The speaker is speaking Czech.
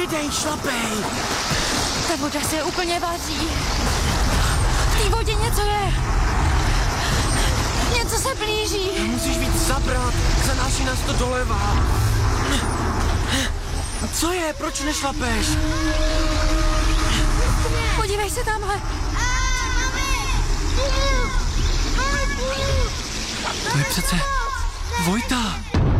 Nedej, šlapej! Ta voda se úplně vaří. V té vodě něco je. Něco se blíží. Musíš víc zabrat, zanáší nás to doleva. Co je? Proč nešlapeš? Podívej se tamhle. To je přece Vojta.